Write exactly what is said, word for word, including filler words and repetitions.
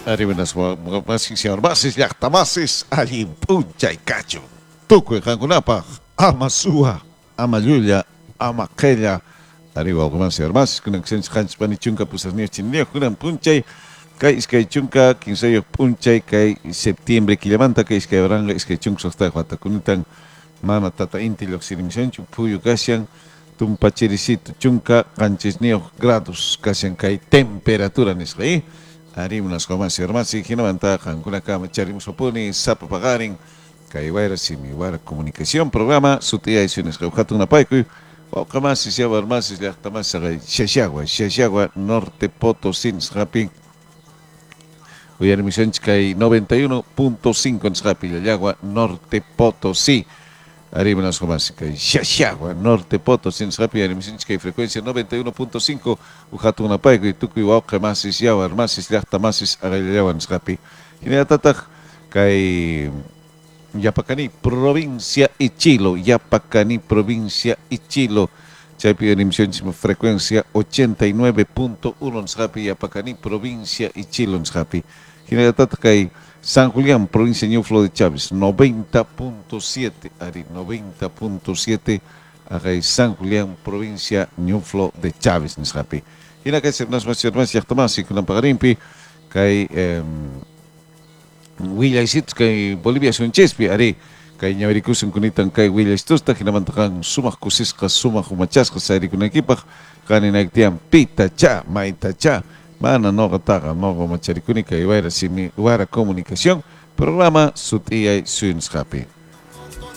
Arriba las masis y armasis y actamasis, allí puncha y cacho. Tuco y jangunapa, amasua, amayuya, amaquella. Arriba algunas armasis, con acciones hans panichunca, pues as niños chinillos, con puncha y kai iskay chunka, quince puncha y kai septiembre, que levanta, kai iskay oranga, iskay chunk sosta, guata kunitan, mana tata inti loxirimisión, puyo casian. Tumpachiricito chunka canchis grados casi kai temperatura nisqai harim unas comas y hermanas y ginamanta jancuna cama charimos oponi sapa pagarin kai waira simi waira comunicación programa sutia isiones gaujato una paiku o camas si se armas y ya tamas sagai shashagua shashagua norte potosí rapi hoy emisión kai noventa y uno punto cinco en rapi yagua norte potosí. Arriba las comas, que Xaxagua, Norte Potosí, en Rapia, en que frecuencia noventa y uno punto cinco, Ujatu Napaico, y Tuku Iwauca, Masis, Yawa, Masis, Yachta, Masis, Agayawa, en Rapi. Y en Tataj, que Yapacani, provincia Ichilo, Yapacani, provincia Ichilo. Chaipi en emisión frecuencia ochenta y nueve punto uno en Rapi, Yapacani, provincia Ichilo, en Rapi. Y en Tataj, que San Julián, provincia de Ñuflo de Chávez, noventa punto siete, Ari, noventa punto siete, Ari, San Julián, provincia Ñuflo de Chávez, Nisrapi. Y en la calle Sernas Más Sermas, Yachtamás, y con la Pagarimpi, que hay Willaisitos, que hay Bolivia, son Chespi, Ari, que hay Ñavericus, en Cunitan, que hay Willaisitos, que namantajan Sumas Cusiscas, Sumas Humachascas, Ari, con equipa, que hay Naitian, Pita, Cha, Maita, Cha. Mana no gataga no go macharikunika y vaira simi vaira comunicación programa sutia y suins happy.